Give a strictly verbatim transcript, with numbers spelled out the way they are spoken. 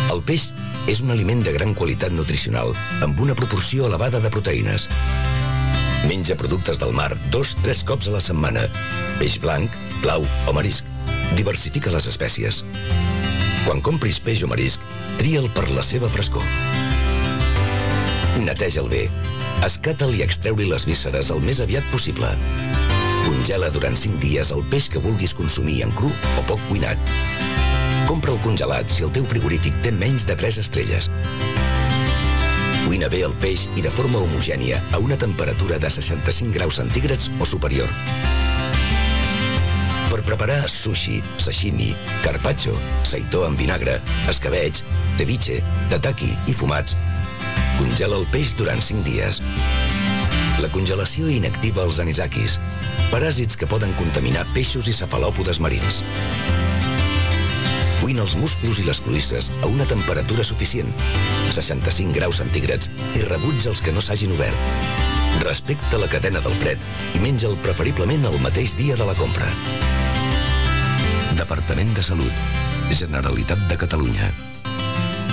El peix és un aliment de gran qualitat nutricional, amb una proporció elevada de proteïnes. Menja productes del mar dos, tres cops a la setmana. Peix blanc, blau o marisc. Diversifica les espècies. Quan compris peix o marisc, tria'l per la seva frescor. Neteja'l bé. Escata'l i extreu-li les vísceres el més aviat possible. Congela durant cinc dies el peix que vulguis consumir en cru o poc cuinat. Compra'l congelat si el teu frigorífic té menys de tres estrelles. Cuina bé el peix i de forma homogènia a una temperatura de seixanta-cinc graus centígrads o superior. Per preparar sushi, sashimi, carpaccio, seitó amb vinagre, escabeig, ceviche, tataki i fumats, congela el peix durant cinc dies. La congelació inactiva els anisakis, paràsits que poden contaminar peixos i cefalòpodes marins. Cuina els musclos i les cloïsses a una temperatura suficient, seixanta-cinc graus centígrads, i rebutja els que no s'hagin obert. Respecta la cadena del fred i menja'l preferiblement el mateix dia de la compra. Departament de Salut, Generalitat de Catalunya.